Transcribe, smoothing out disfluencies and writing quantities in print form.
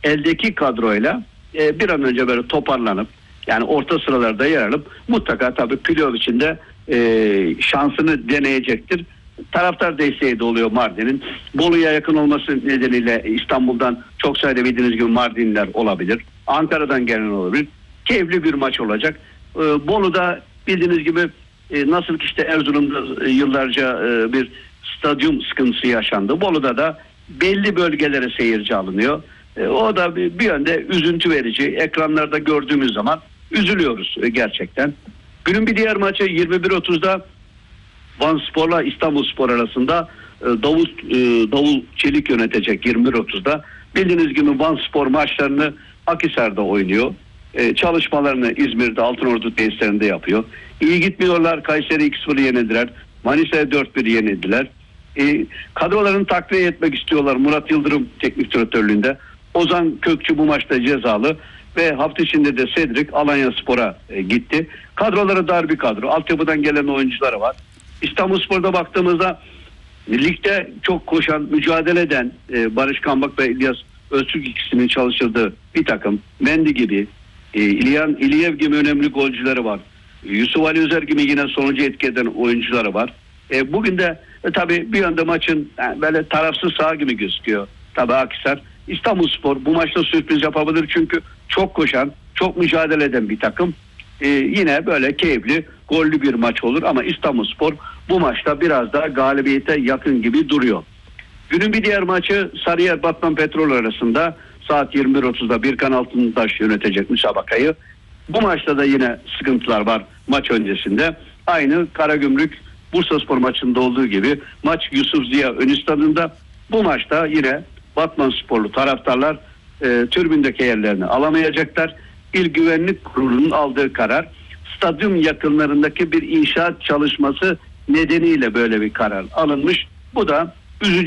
eldeki kadroyla bir an önce böyle toparlanıp yani orta sıralarda yer alıp mutlaka tabii playoff içinde şansını deneyecektir. Taraftar desteği de oluyor Mardin'in. Bolu'ya yakın olması nedeniyle İstanbul'dan çok sayıda bildiğiniz gibi Mardinliler olabilir. Ankara'dan gelen olabilir. Keyifli bir maç olacak. Bolu'da bildiğiniz gibi nasıl ki işte Erzurum'da yıllarca bir stadyum sıkıntısı yaşandı. Bolu'da da belli bölgelere seyirci alınıyor. O da bir yönde üzüntü verici. Ekranlarda gördüğümüz zaman üzülüyoruz gerçekten. Günün bir diğer maçı 21.30'da Vanspor'la İstanbulspor arasında Davul Çelik yönetecek 21.30'da. Bildiğiniz gibi Vanspor maçlarını Akhisar'da oynuyor. Çalışmalarını İzmir'de Altınordu tesislerinde yapıyor. İyi gitmiyorlar. Kayseri 2-0 yenildiler. Manisa'ya 4-1 yenildiler. Kadrolarını takviye etmek istiyorlar. Murat Yıldırım teknik direktörlüğünde. Ozan Kökçü bu maçta cezalı ve hafta içinde de Cedric Alanyaspor'a gitti. Kadroları dar bir kadro. Altyapıdan gelen oyuncuları var. İstanbulspor'da baktığımızda ligde çok koşan, mücadele eden Barış Kambak ve İlyas Öztürk ikisinin çalışıldığı bir takım. Mendy gibi, İlyev gibi önemli golcüleri var. Yusuf Ali Özer gibi yine sonucu etki eden oyuncuları var. Bugün de tabii bir yönde maçın böyle tarafsız saha gibi gözüküyor. Tabii Akhisar. İstanbulspor bu maçta sürpriz yapabilir çünkü çok koşan, çok mücadele eden bir takım. Yine böyle keyifli, gollü bir maç olur ama İstanbulspor bu maçta biraz daha galibiyete yakın gibi duruyor. Günün bir diğer maçı Sarıyer Batman Petrol arasında saat 21.30'da Birkan Altıntaş yönetecek müsabakayı. Bu maçta da yine sıkıntılar var maç öncesinde. Aynı Karagümrük Bursaspor maçında olduğu gibi maç Yusuf Ziya Ön Stadı'nda. Bu maçta yine Batmansporlu taraftarlar tribündeki yerlerini alamayacaklar. İl Güvenlik Kurulu'nun aldığı karar stadyum yakınlarındaki bir inşaat çalışması nedeniyle böyle bir karar alınmış. Bu da üzücü.